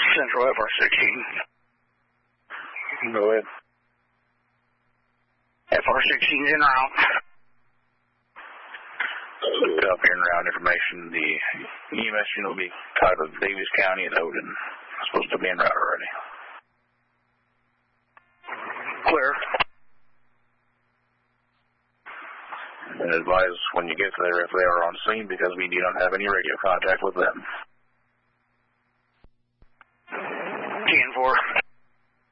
Central FR-16. Go ahead. FR-16's en route. Looked up in route information. The EMS unit will be titled Davis County and Odin. Supposed to be en route already. Clear. And advise when you get there if they are on scene because we do not have any radio contact with them. TN4,